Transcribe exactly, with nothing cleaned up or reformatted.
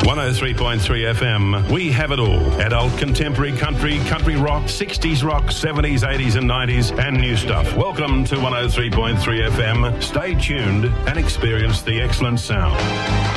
one oh three point three F M. We have it all. Adult, contemporary, country, country rock, sixties rock, seventies, eighties and nineties, and new stuff. Welcome to one oh three point three F M. Stay tuned and experience the excellent sound.